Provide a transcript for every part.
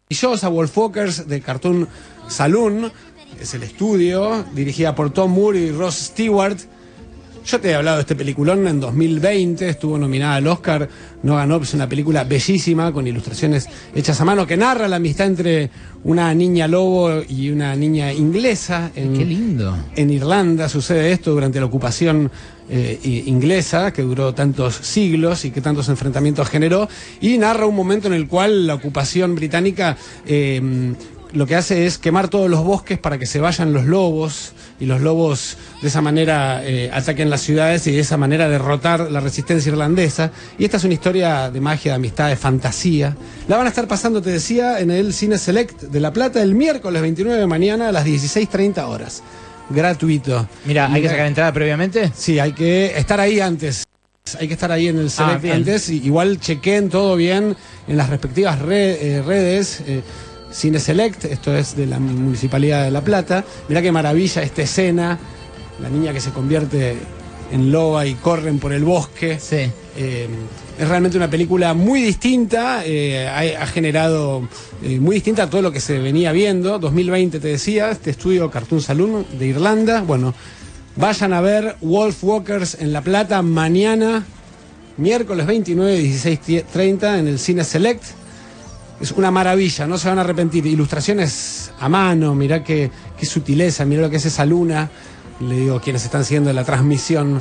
maravillosa, Wolfwalkers de Cartoon Saloon, es el estudio, dirigida por Tom Moore y Ross Stewart. Yo te he hablado de este peliculón en 2020, estuvo nominada al Oscar, no ganó, es una película bellísima, con ilustraciones hechas a mano, que narra la amistad entre una niña lobo y una niña inglesa. ¡Qué lindo! En Irlanda sucede esto durante la ocupación inglesa, que duró tantos siglos y que tantos enfrentamientos generó, y narra un momento en el cual la ocupación británica lo que hace es quemar todos los bosques para que se vayan los lobos, y los lobos de esa manera ataquen las ciudades y de esa manera derrotar la resistencia irlandesa. Y esta es una historia de magia, de amistad, de fantasía. La van a estar pasando, te decía, en el Cine Select de La Plata el miércoles 29 de mañana a las 16:30 horas. Gratuito. Mira, ¿hay que sacar entrada previamente? Sí, hay que estar ahí antes. Hay que estar ahí en el Select antes. Igual chequen todo bien en las respectivas redes. Cine Select, esto es de la Municipalidad de La Plata. Mirá qué maravilla esta escena, la niña que se convierte en loba y corren por el bosque. Sí. Es realmente una película muy distinta, ha generado muy distinta a todo lo que se venía viendo. 2020 te decía, este estudio Cartoon Saloon de Irlanda. Bueno, vayan a ver Wolfwalkers en La Plata mañana, miércoles 29, 16:30 en el Cine Select. Es una maravilla, no se van a arrepentir. Ilustraciones a mano, mirá qué sutileza, mirá lo que es esa luna. Le digo a quienes están siguiendo la transmisión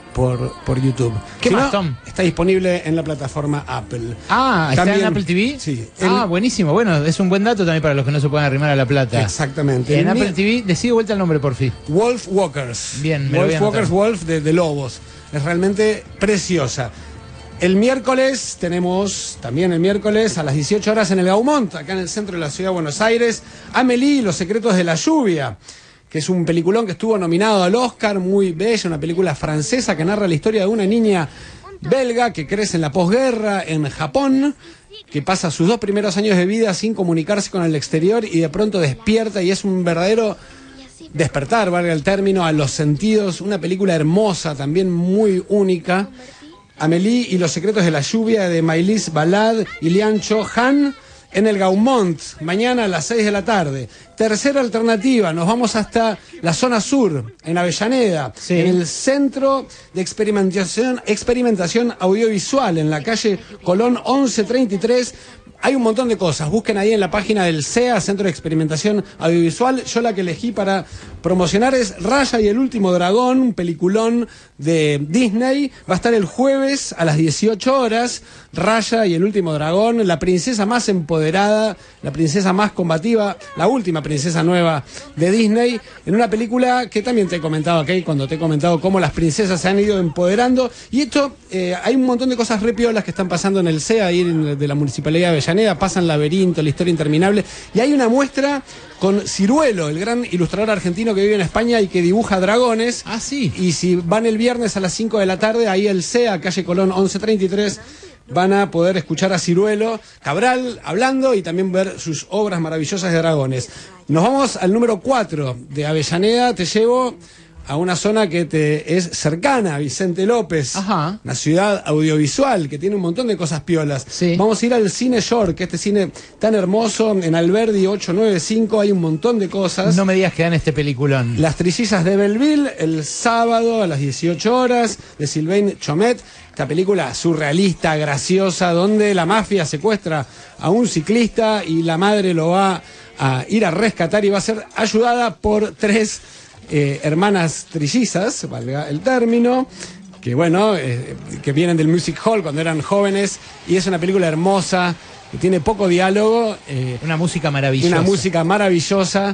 por YouTube. ¿Qué más, Tom? Está disponible en la plataforma Apple. Ah, ¿está en Apple TV? Sí. Buenísimo. Bueno, es un buen dato también para los que no se puedan arrimar a La Plata. Exactamente. En Apple TV, decide vuelta el nombre, por fin. Wolfwalkers. Bien, me lo voy a anotar. Wolfwalkers, Wolf de lobos. Es realmente preciosa. El miércoles tenemos, también el miércoles a las 18 horas en el Gaumont, acá en el centro de la ciudad de Buenos Aires, Amélie y los secretos de la lluvia, que es un peliculón que estuvo nominado al Oscar, muy bella, una película francesa que narra la historia de una niña belga que crece en la posguerra en Japón, que pasa sus 2 primeros años de vida sin comunicarse con el exterior y de pronto despierta, y es un verdadero despertar, valga el término, a los sentidos. Una película hermosa, también muy única. Amélie y los secretos de la lluvia, de Maëlys Balad y Lian Cho Han, en el Gaumont, mañana a las 6 de la tarde. Tercera alternativa, nos vamos hasta la zona sur, en Avellaneda, en el Centro de Experimentación Audiovisual, en la calle Colón 1133. Hay un montón de cosas, busquen ahí en la página del CEA, Centro de Experimentación Audiovisual. Yo la que elegí para promocionar es Raya y el Último Dragón, un peliculón de Disney. Va a estar el jueves a las 18 horas. Raya y el Último Dragón, la princesa más empoderada, la princesa más combativa, la última princesa nueva de Disney, en una película que también te he comentado aquí, cuando te he comentado cómo las princesas se han ido empoderando. Y esto, hay un montón de cosas re piolas que están pasando en el CEA, ahí de la Municipalidad de Avellaneda. Pasan Laberinto, La Historia Interminable, y hay una muestra con Ciruelo, el gran ilustrador argentino que vive en España y que dibuja dragones. Ah, sí. Y si van el viernes a las 5 de la tarde, ahí el CEA, calle Colón 1133, van a poder escuchar a Ciruelo Cabral hablando y también ver sus obras maravillosas de dragones. Nos vamos al número 4 de Avellaneda. Te llevo a una zona que te es cercana, Vicente López. Ajá. Una ciudad audiovisual que tiene un montón de cosas piolas. Sí. Vamos a ir al Cine York, este cine tan hermoso, en Alberdi 895, hay un montón de cosas. No me digas que dan este peliculón. Las Trillizas de Belleville, el sábado a las 18 horas, de Sylvain Chomet. Esta película surrealista, graciosa, donde la mafia secuestra a un ciclista y la madre lo va a ir a rescatar y va a ser ayudada por 3 hermanas trillizas, valga el término, que bueno, que vienen del Music Hall cuando eran jóvenes, y es una película hermosa, que tiene poco diálogo. Una música maravillosa. Una música maravillosa.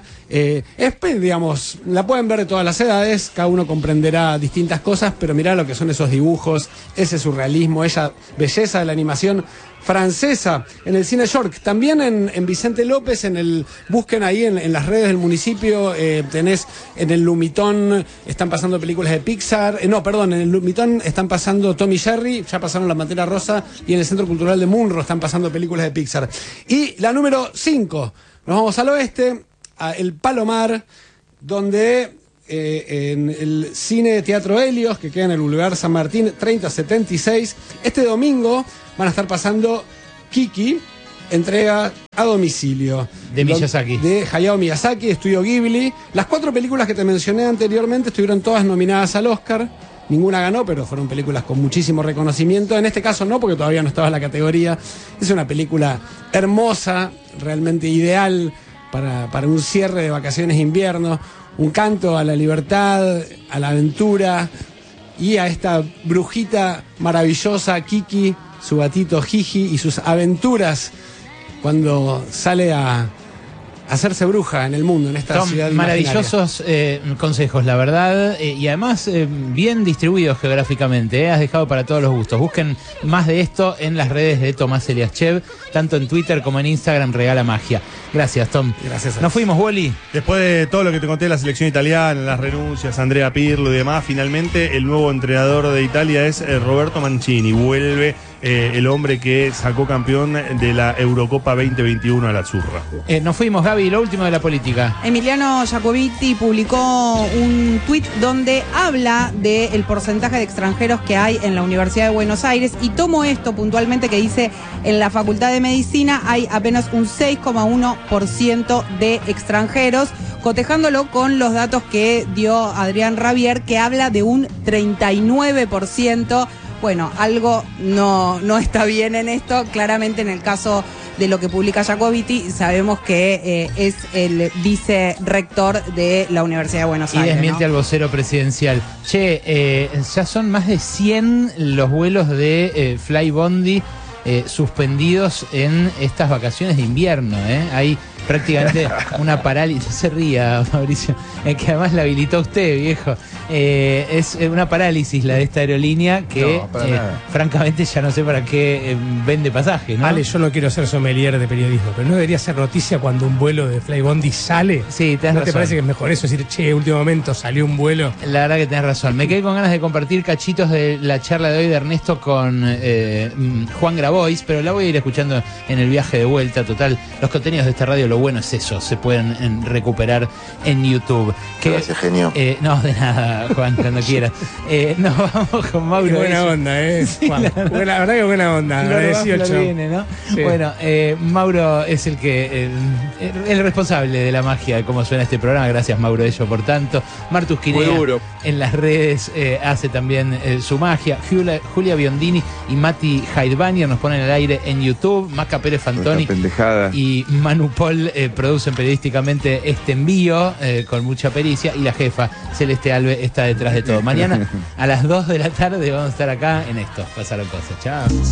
Digamos, la pueden ver de todas las edades, cada uno comprenderá distintas cosas, pero mirá lo que son esos dibujos, ese surrealismo, esa belleza de la animación francesa en el Cine York. También en Vicente López, busquen ahí en las redes del municipio, tenés en el Lumitón, están pasando películas de Pixar, en el Lumitón están pasando Tom y Jerry, ya pasaron La Pantera Rosa, y en el Centro Cultural de Munro están pasando películas de Pixar. Y la número 5, nos vamos al oeste, a El Palomar, donde en el Cine Teatro Helios, que queda en el Boulevard San Martín 3076, este domingo van a estar pasando Kiki, entrega a domicilio. De Miyazaki. De Hayao Miyazaki, Estudio Ghibli. Las 4 películas que te mencioné anteriormente estuvieron todas nominadas al Oscar. Ninguna ganó, pero fueron películas con muchísimo reconocimiento. En este caso no, porque todavía no estaba en la categoría. Es una película hermosa, realmente ideal para un cierre de vacaciones de invierno. Un canto a la libertad, a la aventura y a esta brujita maravillosa, Kiki, su gatito Jiji y sus aventuras cuando sale a hacerse bruja en el mundo, en esta ciudad maravillosos consejos, la verdad, y además bien distribuidos geográficamente. Has dejado para todos los gustos. Busquen más de esto en las redes de Tomás Eliaschev, tanto en Twitter como en Instagram. Regala magia. Gracias, Tom. Gracias. Nos fuimos, Wally. Después de todo lo que te conté de la selección italiana, las renuncias, Andrea Pirlo y demás, finalmente el nuevo entrenador de Italia es Roberto Mancini. Vuelve el hombre que sacó campeón de la Eurocopa 2021 a la Azzurra. Nos fuimos, Gaby, lo último de la política. Emiliano Jacobiti publicó un tuit donde habla del porcentaje de extranjeros que hay en la Universidad de Buenos Aires, y tomo esto puntualmente que dice: en la Facultad de Medicina hay apenas un 6,1% de extranjeros, cotejándolo con los datos que dio Adrián Rabier, que habla de un 39%. Bueno, algo no está bien en esto. Claramente, en el caso de lo que publica Jacobiti, sabemos que es el vicerrector de la Universidad de Buenos Aires. Y desmiente al vocero presidencial. Che, ya son más de 100 los vuelos de Flybondi suspendidos en estas vacaciones de invierno. Hay prácticamente una parálisis. No se ría, Mauricio, que además la habilitó usted, viejo. Es una parálisis la de esta aerolínea que francamente ya no sé para qué vende pasaje, ¿no? Ale, yo no quiero ser sommelier de periodismo, pero ¿no debería ser noticia cuando un vuelo de Flybondi sale? Sí, tenés razón. ¿No te parece que es mejor eso? Decir, che, último momento salió un vuelo. La verdad que tenés razón. Me quedé con ganas de compartir cachitos de la charla de hoy de Ernesto con Juan Grabois, pero la voy a ir escuchando en el viaje de vuelta. Total, los contenidos de esta radio, lo bueno es eso, se pueden recuperar en YouTube. Gracias, genio. No, de nada, Juan, cuando quieras. Nos vamos con Mauro. Qué buena onda, Sí, Juan. La verdad que buena onda. Agradecido, viene, ¿no? Sí. Bueno, Mauro es el responsable de la magia de cómo suena este programa. Gracias, Mauro, ello por tanto. Martus Quinea en las redes hace también su magia. Julia Biondini y Mati Heidbanier nos ponen al aire en YouTube. Maca Pérez Fantoni y Manu Paul producen periodísticamente este envío con mucha pericia, y la jefa Celeste Alve está detrás de todo. Mañana a las 2 de la tarde vamos a estar acá en esto. Pasaron cosas. Chao.